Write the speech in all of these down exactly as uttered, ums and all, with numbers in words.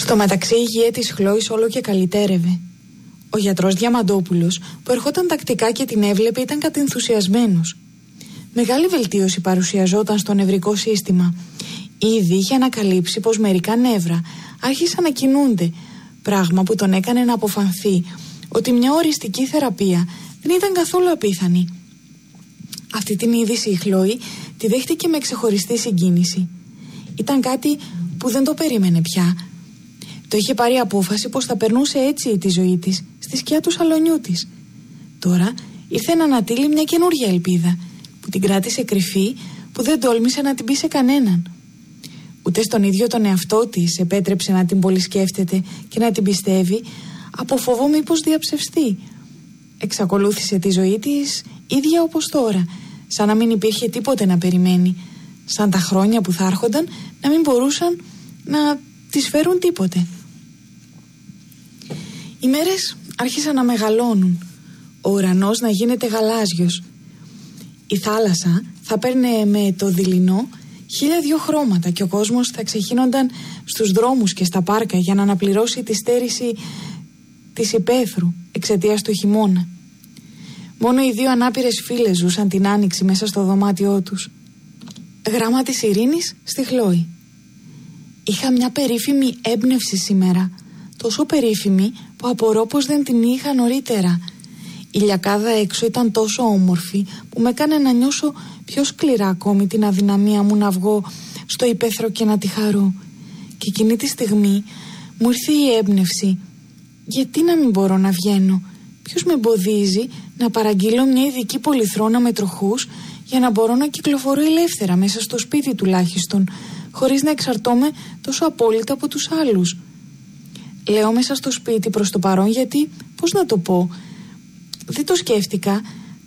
Στο μεταξύ η υγεία της Χλώης όλο και καλυτέρευε. Ο γιατρός Διαμαντόπουλος, που ερχόταν τακτικά και την έβλεπε, ήταν κατενθουσιασμένος. Μεγάλη βελτίωση παρουσιαζόταν στο νευρικό σύστημα. Ήδη είχε ανακαλύψει πως μερικά νεύρα άρχισαν να κινούνται, πράγμα που τον έκανε να αποφανθεί ότι μια οριστική θεραπεία δεν ήταν καθόλου απίθανη. Αυτή την είδηση η Χλώη τη δέχτηκε με ξεχωριστή συγκίνηση. Ήταν κάτι που δεν το περίμενε πια. Το είχε πάρει απόφαση πως θα περνούσε έτσι τη ζωή της, στη σκιά του σαλονιού της. Τώρα ήρθε να ανατείλει μια καινούργια ελπίδα, που την κράτησε κρυφή, που δεν τόλμησε να την πει σε κανέναν. Ούτε στον ίδιο τον εαυτό της επέτρεψε να την πολυσκέφτεται και να την πιστεύει, από φόβο μήπως διαψευστεί. Εξακολούθησε τη ζωή της ίδια όπως τώρα, σαν να μην υπήρχε τίποτε να περιμένει, σαν τα χρόνια που θα άρχονταν να μην μπορούσαν να της φέρουν τίποτε. Οι μέρες άρχισαν να μεγαλώνουν, ο ουρανός να γίνεται γαλάζιος. Η θάλασσα θα παίρνε με το δειλινό χίλια δυο χρώματα και ο κόσμος θα ξεχύνονταν στους δρόμους και στα πάρκα για να αναπληρώσει τη στέρηση της υπαίθρου εξαιτίας του χειμώνα. Μόνο οι δύο ανάπηρες φίλες ζούσαν την άνοιξη μέσα στο δωμάτιό τους. Γράμμα της Ειρήνης στη Χλώη. Είχα μια περίφημη έμπνευση σήμερα, τόσο περίφημη που απορώ πως δεν την είχα νωρίτερα. Η λιακάδα έξω ήταν τόσο όμορφη που με έκανε να νιώσω πιο σκληρά ακόμη την αδυναμία μου να βγω στο υπαίθρο και να τη χαρώ. Και εκείνη τη στιγμή μου ήρθε η έμπνευση. Γιατί να μην μπορώ να βγαίνω? Ποιος με εμποδίζει να παραγγείλω μια ειδική πολυθρόνα με τροχούς για να μπορώ να κυκλοφορώ ελεύθερα μέσα στο σπίτι τουλάχιστον, χωρίς να εξαρτώμαι τόσο απόλυτα από τους άλλους? Λέω μέσα στο σπίτι προς το παρόν γιατί, πώς να το πω, δεν το σκέφτηκα.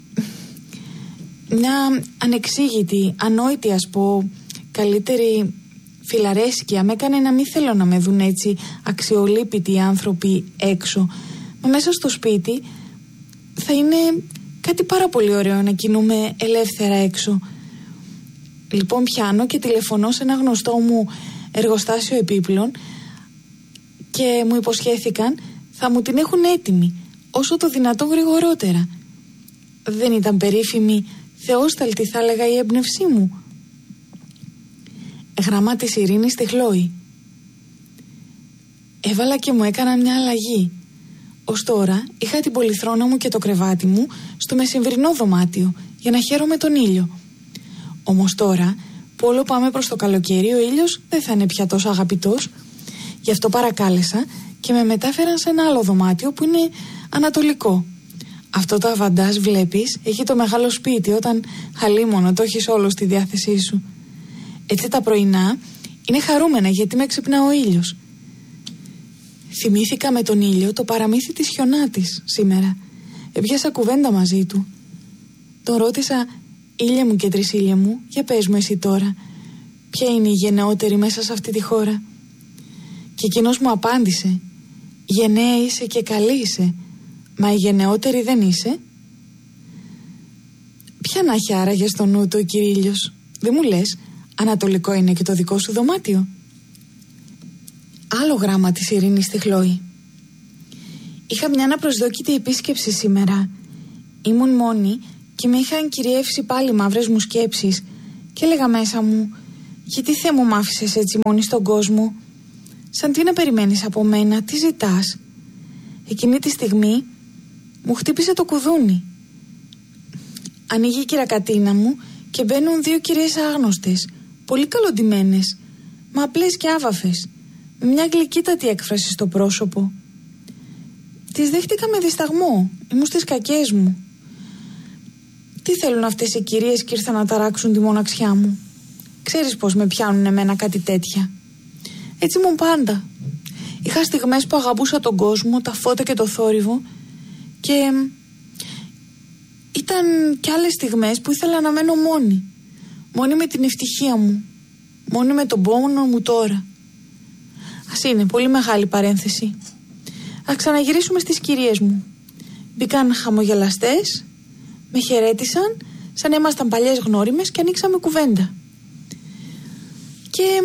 Μια ανεξήγητη, ανόητη ας πω, καλύτερη φιλαρέσκεια με έκανε να μην θέλω να με δουν έτσι αξιολύπητοι άνθρωποι έξω. Μα μέσα στο σπίτι θα είναι κάτι πάρα πολύ ωραίο να κινούμε ελεύθερα έξω. Λοιπόν πιάνω και τηλεφωνώ σε ένα γνωστό μου εργοστάσιο επίπλων και μου υποσχέθηκαν θα μου την έχουν έτοιμη όσο το δυνατόν γρηγορότερα. Δεν ήταν περίφημη, θεόσταλτη θα έλεγα η έμπνευσή μου? Γραμμά της Ειρήνης στη Χλώη. Έβαλα και μου έκανα μια αλλαγή. Ως τώρα είχα την πολυθρόνα μου και το κρεβάτι μου στο μεσημβρινό δωμάτιο για να χαίρομαι τον ήλιο. Όμως τώρα που όλο πάμε προς το καλοκαίρι, ο ήλιος δεν θα είναι πια τόσο αγαπητός. Γι' αυτό παρακάλεσα και με μετάφεραν σε ένα άλλο δωμάτιο που είναι ανατολικό. Αυτό το αβαντάζ βλέπεις έχει το μεγάλο σπίτι όταν χαλίμονο το έχεις όλο στη διάθεσή σου. Έτσι τα πρωινά είναι χαρούμενα γιατί με ξυπνά ο ήλιος. Θυμήθηκα με τον ήλιο το παραμύθι της Χιονάτης σήμερα. Έπιασα κουβέντα μαζί του. Τον ρώτησα, ήλιε μου και τρισήλιε μου, για πες μου εσύ τώρα, ποια είναι η γενναιότερη μέσα σε αυτή τη χώρα? Και εκείνος μου απάντησε, γενναία είσαι και καλή είσαι, μα η γενναιότερη δεν είσαι? Ποια να έχει άραγε στο νου του ο Κυρίλιος? Δεν μου λες, ανατολικό είναι και το δικό σου δωμάτιο? Άλλο γράμμα της Ειρήνης στη Χλώη. Είχα μια αναπροσδόκητη επίσκεψη σήμερα. Ήμουν μόνη και με είχαν κυριεύσει πάλι μαύρες μου σκέψεις και έλεγα μέσα μου, γιατί Θεέ μου μ' άφησες έτσι μόνη στον κόσμο? Σαν τι να περιμένεις από μένα, τι ζητάς? Εκείνη τη στιγμή μου χτύπησε το κουδούνι. Ανοίγει η κυρακατίνα μου και μπαίνουν δύο κυρίες άγνωστες, πολύ καλοντυμένες, μα απλές και άβαφες, με μια γλυκύτατη έκφραση στο πρόσωπο. Τις δέχτηκα με δισταγμό, ήμουν στις κακές μου. Τι θέλουν αυτές οι κυρίες και ήρθαν να ταράξουν τη μοναξιά μου? Ξέρεις πως με πιάνουν εμένα κάτι τέτοια? Έτσι ήμουν πάντα. Είχα στιγμές που αγαπούσα τον κόσμο, τα φώτα και το θόρυβο, και ήταν κι άλλες στιγμές που ήθελα να μένω μόνη. Μόνη με την ευτυχία μου, μόνη με τον πόνο μου τώρα. Ας είναι πολύ μεγάλη παρένθεση. Ας ξαναγυρίσουμε στις κυρίες μου. Μπήκαν χαμογελαστές, με χαιρέτησαν σαν ήμασταν παλιές γνώριμες και ανοίξαμε κουβέντα. Και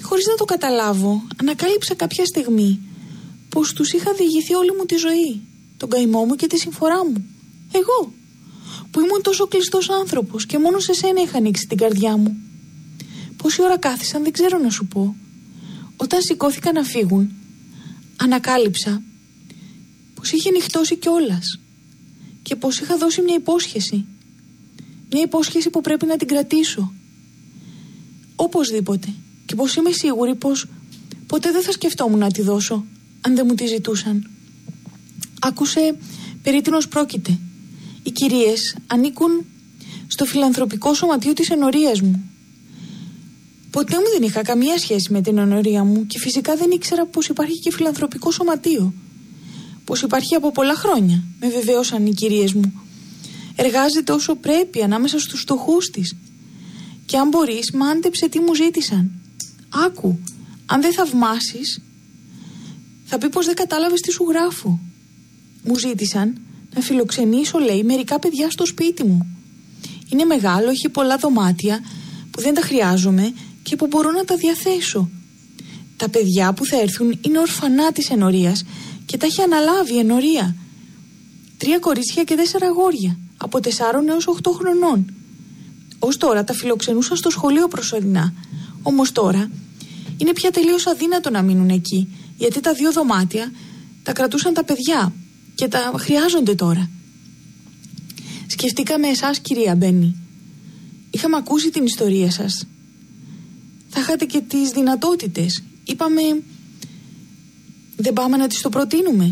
χωρίς να το καταλάβω, ανακάλυψα κάποια στιγμή πως τους είχα διηγηθεί όλη μου τη ζωή, τον καημό μου και τη συμφορά μου. Εγώ, που ήμουν τόσο κλειστός άνθρωπος και μόνο σε σένα είχα ανοίξει την καρδιά μου. Πόση ώρα κάθισαν δεν ξέρω να σου πω. Όταν σηκώθηκαν να φύγουν, ανακάλυψα πως είχε νυχτώσει κιόλας και πως είχα δώσει μια υπόσχεση. Μια υπόσχεση που πρέπει να την κρατήσω. Οπωσδήποτε. Και πως είμαι σίγουρη πως ποτέ δεν θα σκεφτόμουν να τη δώσω αν δεν μου τη ζητούσαν. Άκουσε περί τίνος πρόκειται. Οι κυρίες ανήκουν στο φιλανθρωπικό σωματείο της ενορίας μου. Ποτέ μου δεν είχα καμία σχέση με την ενορία μου και φυσικά δεν ήξερα πως υπάρχει και φιλανθρωπικό σωματείο. Πως υπάρχει από πολλά χρόνια, με βεβαίωσαν οι κυρίες μου. Εργάζεται όσο πρέπει ανάμεσα στους φτωχούς της. Και αν μπορείς, μάντεψε τι μου ζήτησαν. Άκου, αν δεν θαυμάσεις, θα πει πως δεν κατάλαβες τι σου γράφω. Μου ζήτησαν να φιλοξενήσω, λέει, μερικά παιδιά στο σπίτι μου. Είναι μεγάλο, έχει πολλά δωμάτια που δεν τα χρειάζομαι και που μπορώ να τα διαθέσω. Τα παιδιά που θα έρθουν είναι ορφανά της ενορίας και τα έχει αναλάβει η ενορία. Τρία κορίτσια και τέσσερα αγόρια, από τεσσάρων έως οχτώ χρονών. Ως τώρα τα φιλοξενούσαν στο σχολείο προσωρινά. Όμως τώρα είναι πια τελείως αδύνατο να μείνουν εκεί, γιατί τα δύο δωμάτια τα κρατούσαν τα παιδιά και τα χρειάζονται τώρα. Σκεφτήκαμε εσάς, κυρία Μπέννη. Είχαμε ακούσει την ιστορία σας. Θα είχατε και τις δυνατότητες. Είπαμε, δεν πάμε να τις το προτείνουμε.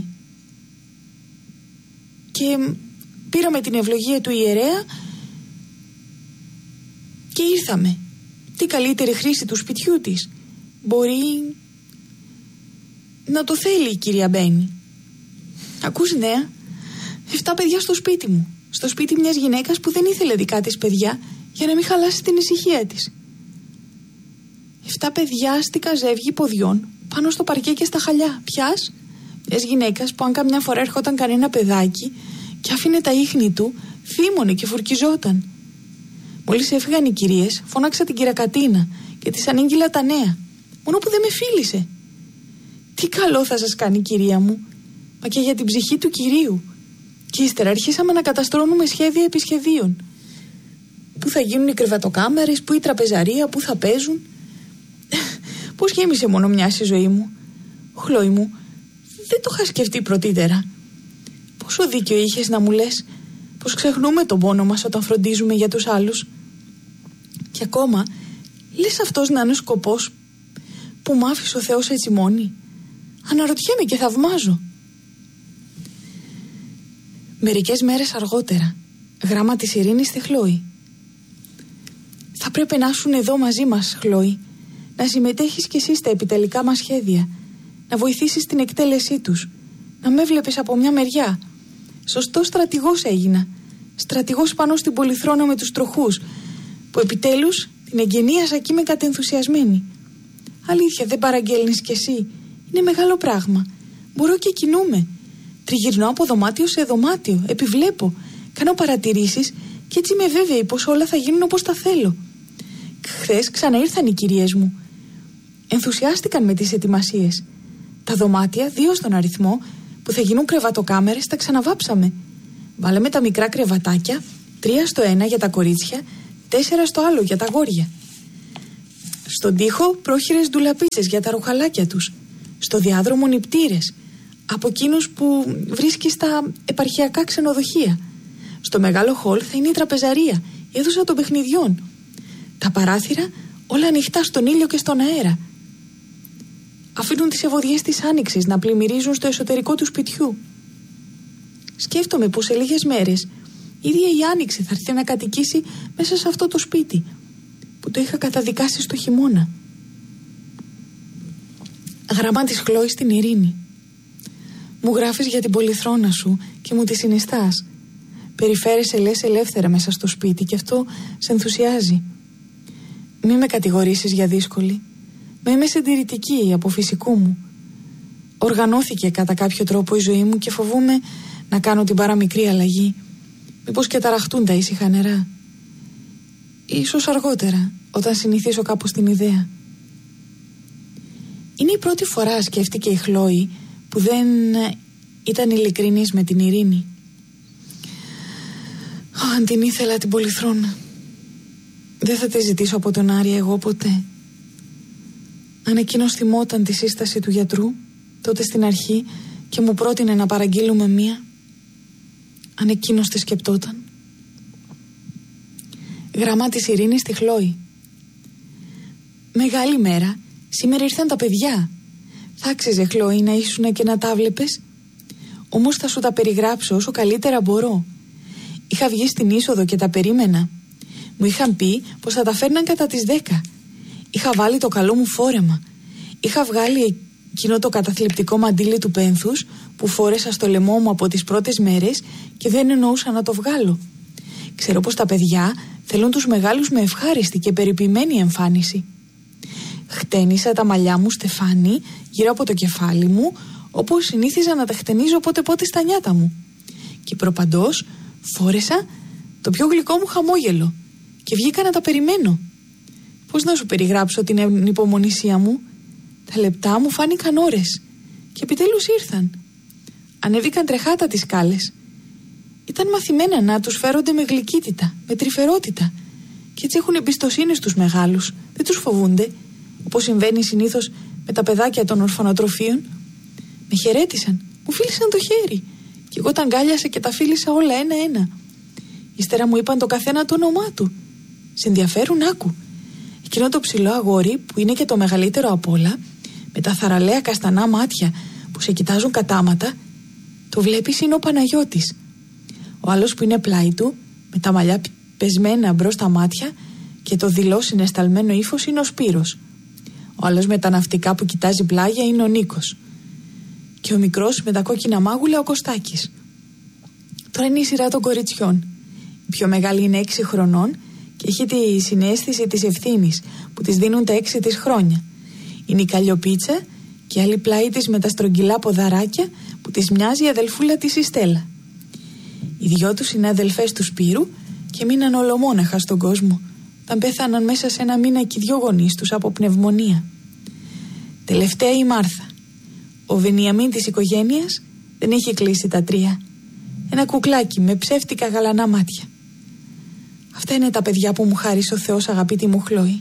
Και πήραμε την ευλογία του ιερέα και ήρθαμε. Τι καλύτερη χρήση του σπιτιού της. Μπορεί να το θέλει η κυρία Μπέννη. Ακούς νέα? Εφτά παιδιά στο σπίτι μου. Στο σπίτι μιας γυναίκας που δεν ήθελε δικά της παιδιά για να μην χαλάσει την ησυχία της. Εφτά παιδιά στη καζεύγη ποδιών πάνω στο παρκέ και στα χαλιά. Ποιας? Μιας γυναίκας που αν καμιά φορά έρχονταν κανένα παιδάκι και άφηνε τα ίχνη του, θύμωνε και φουρκιζόταν. Μόλις έφυγαν οι κυρίες, φώναξα την κυρακατίνα και της ανήγγειλα τα νέα. Μόνο που δεν με φίλησε. Τι καλό θα σας κάνει, κυρία μου, μα και για την ψυχή του κυρίου. Και ύστερα αρχίσαμε να καταστρώνουμε σχέδια επί σχεδίων. Πού θα γίνουν οι κρεβατοκάμερες, πού η τραπεζαρία, πού θα παίζουν. Πώς γέμισε μόνο μια η ζωή μου. Χλόη μου, δεν το είχα σκεφτεί πρωτήτερα. Πόσο δίκιο είχες να μου λες πως ξεχνούμε τον πόνο μας όταν φροντίζουμε για τους άλλους. Και ακόμα, λες αυτός να είναι ο σκοπός που μ' άφησε ο Θεός έτσι μόνη? Αναρωτιέμαι και θαυμάζω. Μερικές μέρες αργότερα, γράμμα της Ειρήνης στη Χλόη. Θα πρέπει να ήσουν εδώ μαζί μας, Χλόη. Να συμμετέχεις κι εσύ στα επιτελικά μας σχέδια. Να βοηθήσεις την εκτέλεσή τους. Να με βλέπεις από μια μεριά. Σωστός στρατηγός έγινα. Στρατηγός πάνω στην πολυθρόνα με τους τροχούς, που επιτέλους την εγγενίασα εκεί με κατενθουσιασμένη. Αλήθεια, δεν παραγγέλνεις κι εσύ? Είναι μεγάλο πράγμα. Μπορώ και κινούμαι. Τριγυρνώ από δωμάτιο σε δωμάτιο. Επιβλέπω. Κάνω παρατηρήσεις και έτσι είμαι βέβαιη πως όλα θα γίνουν όπως τα θέλω. Χθες ξαναήρθαν οι κυρίες μου. Ενθουσιάστηκαν με τις ετοιμασίες. Τα δωμάτια, δύο στον αριθμό, που θα γίνουν κρεβατοκάμερες, τα ξαναβάψαμε. Βάλαμε τα μικρά κρεβατάκια, τρία στο ένα για τα κορίτσια, τέσσερα στο άλλο για τα αγόρια. Στον τοίχο πρόχειρες ντουλαπίτσες για τα ρουχαλάκια τους. Στο διάδρομο νηπτήρες, από εκείνους που βρίσκει στα επαρχιακά ξενοδοχεία. Στο μεγάλο χολ θα είναι η τραπεζαρία, η αίθουσα των παιχνιδιών. Τα παράθυρα όλα ανοιχτά στον ήλιο και στον αέρα. Αφήνουν τις ευωδιές της άνοιξης να πλημμυρίζουν στο εσωτερικό του σπιτιού. Σκέφτομαι πως σε λίγες μέρες η ίδια η άνοιξη θα έρθει να κατοικήσει μέσα σε αυτό το σπίτι που το είχα καταδικάσει στο χειμώνα. Γράμμα της Χλόης στην Ειρήνη. Μου γράφεις για την πολυθρόνα σου και μου τη συνιστάς. Περιφέρεσαι, λες, ελεύθερα μέσα στο σπίτι και αυτό σε ενθουσιάζει. Μη με κατηγορήσεις για δύσκολη. Μα είμαι συντηρητική από φυσικού μου. Οργανώθηκε κατά κάποιο τρόπο η ζωή μου και φοβούμαι να κάνω την παραμικρή αλλαγή. Μήπως και ταραχτούν τα ήσυχα νερά. Ίσως αργότερα, όταν συνηθίσω κάπως την ιδέα. Είναι η πρώτη φορά, σκέφτηκε η Χλόη, που δεν ήταν ειλικρινής με την Ειρήνη. Αν την ήθελα την πολυθρόνα, δεν θα τη ζητήσω από τον Άρη εγώ ποτέ. Αν εκείνος θυμόταν τη σύσταση του γιατρού τότε στην αρχή και μου πρότεινε να παραγγείλουμε μία, αν εκείνος τη σκεπτόταν. Γραμμά της Ειρήνης στη Χλόη. Μεγάλη μέρα, σήμερα ήρθαν τα παιδιά. Θα άξιζε, Χλόη, να ήσουν και να τα βλέπες. Όμως θα σου τα περιγράψω όσο καλύτερα μπορώ. Είχα βγει στην είσοδο και τα περίμενα. Μου είχαν πει πως θα τα φέρναν κατά τις δέκα. Είχα βάλει το καλό μου φόρεμα. Είχα βγάλει εκείνο το καταθλιπτικό μαντίλι του πένθους που φόρεσα στο λαιμό μου από τις πρώτες μέρες και δεν εννοούσα να το βγάλω. Ξέρω πως τα παιδιά θέλουν τους μεγάλους με ευχάριστη και περιποιημένη εμφάνιση. Χτένισα τα μαλλιά μου στεφάνι γύρω από το κεφάλι μου, όπως συνήθιζα να τα χτενίζω πότε πότε στα νιάτα μου. Και προπαντός φόρεσα το πιο γλυκό μου χαμόγελο και βγήκα να τα περιμένω. Πώς να σου περιγράψω την ανυπομονησία μου? Τα λεπτά μου φάνηκαν ώρες και επιτέλους ήρθαν. Ανέβηκαν τρεχάτα τις σκάλες. Ήταν μαθημένα να τους φέρονται με γλυκύτητα, με τρυφερότητα, και έτσι έχουν εμπιστοσύνη στους μεγάλους, δεν τους φοβούνται, όπως συμβαίνει συνήθως με τα παιδάκια των ορφανοτροφίων. Με χαιρέτησαν, μου φίλησαν το χέρι και εγώ τα αγκάλιασα και τα φίλησα όλα ένα-ένα. Ύστερα μου είπαν το καθένα το όνομά του. Σε ενδιαφέρουν? Άκου. Εκείνο το ψηλό αγόρι που είναι και το μεγαλύτερο απ' όλα, με τα θαραλέα καστανά μάτια που σε κοιτάζουν κατάματα, το βλέπεις, είναι ο Παναγιώτης. Ο άλλος που είναι πλάι του, με τα μαλλιά πεσμένα μπρος στα μάτια και το δειλό συναισθαλμένο ύφος, είναι ο Σπύρος. Ο άλλος με τα ναυτικά που κοιτάζει πλάγια είναι ο Νίκος. Και ο μικρός με τα κόκκινα μάγουλα ο Κωστάκης. Τώρα είναι η σειρά των κοριτσιών. Η πιο μεγάλη είναι έξι χρονών και έχει τη συναίσθηση της ευθύνης που της δίνουν τα έξι της χρόνια. Είναι η Καλλιοπίτσα και άλλη πλάι της με τα στρογγυλά ποδαράκια που της μοιάζει η αδελφούλα της η Στέλλα. Οι δυο τους είναι αδελφές του Σπύρου και μείναν ολομόναχα στον κόσμο. Τα πέθαναν μέσα σε ένα μήνα και οι δυο γονείς τους από πνευμονία. Τελευταία η Μάρθα. Ο Βενιαμίν της οικογένειας δεν έχει κλείσει τα τρία. Ένα κουκλάκι με ψεύτικα γαλανά μάτια. Αυτά είναι τα παιδιά που μου χάρισε ο Θεός, αγαπητή μου Χλόη.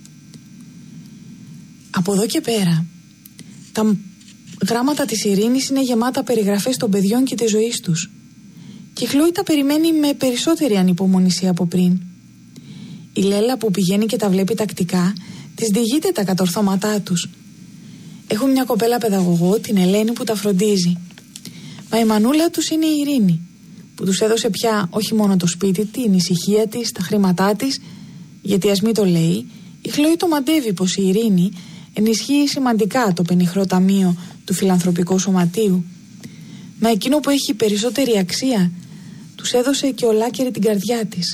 Από εδώ και πέρα, τα γράμματα της Ειρήνης είναι γεμάτα περιγραφές των παιδιών και της ζωής τους. Και η Χλόη τα περιμένει με περισσότερη ανυπομονησία από πριν. Η Λέλα που πηγαίνει και τα βλέπει τακτικά, της διηγείται τα κατορθώματά τους. Έχουν μια κοπέλα παιδαγωγό, την Ελένη, που τα φροντίζει. Μα η μανούλα τους είναι η Ειρήνη, που τους έδωσε πια όχι μόνο το σπίτι, την ησυχία της, τα χρήματά της, γιατί ας μην το λέει, η Χλόη το μαντεύει πως η Ειρήνη ενισχύει σημαντικά το πενιχρό ταμείο του φιλανθρωπικού σωματείου. Μα εκείνο που έχει περισσότερη αξία, τους έδωσε και ολάκερη την καρδιά της.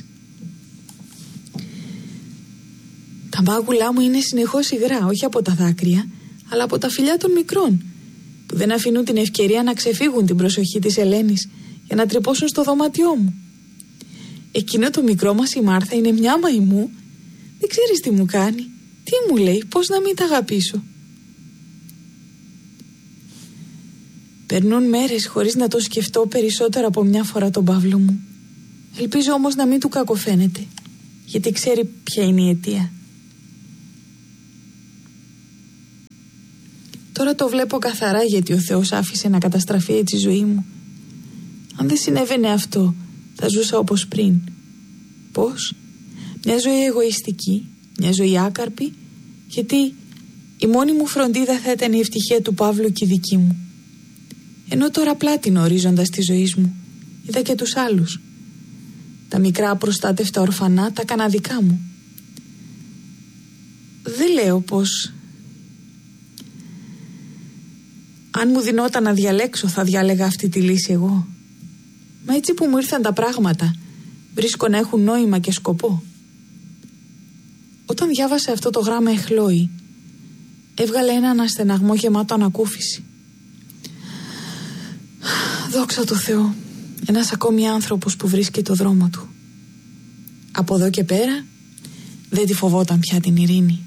Τα μάγουλά μου είναι συνεχώς υγρά, όχι από τα δάκρυα, αλλά από τα φιλιά των μικρών, που δεν αφήνουν την ευκαιρία να ξεφύγουν την προσοχή της Ελένης για να τρυπώσουν στο δωμάτιό μου. Εκείνο το μικρό μας η Μάρθα είναι μια μαϊμού. Δεν ξέρεις τι μου κάνει, τι μου λέει, πώς να μην τα αγαπήσω. Περνούν μέρες χωρίς να το σκεφτώ περισσότερο από μια φορά τον Παύλο μου. Ελπίζω όμως να μην του κακοφαίνεται, γιατί ξέρει ποια είναι η αιτία. Τώρα το βλέπω καθαρά γιατί ο Θεός άφησε να καταστραφεί έτσι η ζωή μου. Αν δεν συνέβαινε αυτό, θα ζούσα όπως πριν. Πώς? Μια ζωή εγωιστική, μια ζωή άκαρπη, γιατί η μόνη μου φροντίδα θα ήταν η ευτυχία του Παύλου και η δική μου. Ενώ τώρα πλάτινο ορίζοντας τη ζωή μου, είδα και τους άλλους. Τα μικρά απροστάτευτα ορφανά τα έκανα δικά μου. Δεν λέω πως αν μου δινόταν να διαλέξω θα διάλεγα αυτή τη λύση εγώ. Μα έτσι που μου ήρθαν τα πράγματα, βρίσκω να έχουν νόημα και σκοπό. Όταν διάβασε αυτό το γράμμα η Χλόη, έβγαλε έναν ασθεναγμό γεμάτο ανακούφιση. Δόξα τω Θεώ, ένας ακόμη άνθρωπος που βρίσκει το δρόμο του. Από εδώ και πέρα δεν τη φοβόταν πια την Ειρήνη.